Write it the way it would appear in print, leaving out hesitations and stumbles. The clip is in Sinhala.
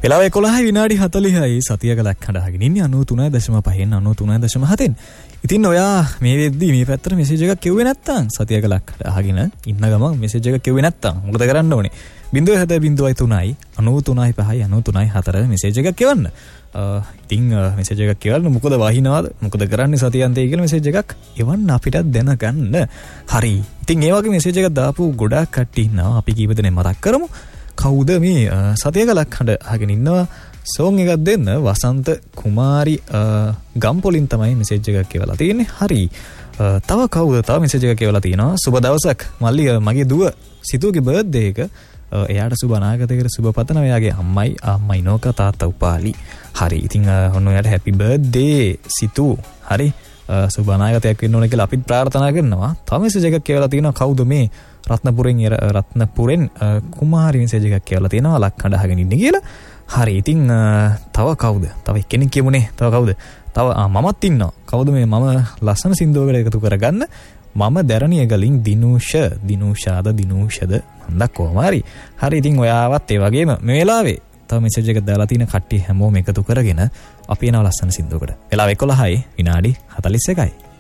වෙලාව 11 විනාඩි 40යි සතියක ලක්හඬ අහගෙන ඉන්නේ 93.5 93.7. ඉතින් ඔයා මේ වෙද්දි මේ පැත්තට මෙසේජ් එකක් කිව්වේ නැත්තම් සතියක ලක්හඬ අහගෙන ඉන්න ගමන් මෙසේජ් එකක් කිව්වේ නැත්තම් මොකද කරන්න ඕනේ? 0.3 93.5 93.4 මෙසේජ් එකක් කියවන්න. ඉතින් මෙසේජ් එකක් කියවන්න මොකද වහිනවද? මොකද කරන්නේ සතියන්තේ කියලා මෙසේජ් එකක් එවන්න අපිට දැනගන්න. හරි. ඉතින් ඒ වගේ මෙසේජ් එකක් දාපු ගොඩාක් කට්ටිය ඉන්නවා. අපි කීප දෙනෙක් මතක් කරමු. කවුද මේ සතියක ලක්හඬ අහගෙන ඉන්නවා? සෝන් එකක් දෙන්න. වසන්ත කුමාරි ගම්පොලින් තමයි මෙසේජ් එකක් කියවලා තියෙන්නේ. හරි. තව කවුද? තව මෙසේජ් එකක් කියවලා තියෙනවා. සුබ දවසක් මල්ලි, මගේ දුව සිතුගේ බර්ත්ඩේ එක. එයාට සුබ අනාගතයකට සුබ පතනවා. එයාගේ අම්මයි නෝක තාත්තා උපාලි. හරි. ඉතින් ඔන්න එයාට හැපි බර්ත්ඩේ සිතු. හරි. සුබ අනාගතයක් වෙන්න ඕන කියලා අපිත් ප්‍රාර්ථනා කරනවා. තව මෙසේජ් එකක් කියවලා තියෙනවා. කවුද මේ? රත්නපුරෙන් කුමාරි මෙසේජ් එකක් කියවලා තියෙනවා ලක්හඬ අහගෙන ඉන්නේ කියලා. හරි. ඉතින් තව කවුද? තව කෙනෙක් කියමුනේ. තව කවුද? තව මමත් ඉන්නවා. කවුද මේ? මම ලස්සන සින්දුවකට එකතු කරගන්න. මම දැරණිය ගලින් දිනුෂාද මන්ද කොහොම හරි. හරි. ඉතින් ඔයාවත් ඒ වගේම මේ වෙලාවේ තව මෙසේජ් එකක් දාලා තියෙන කට්ටිය හැමෝම එකතු කරගෙන අපි එනවා ලස්සන සින්දුවකට. වෙලාව 11යි විනාඩි 41යි.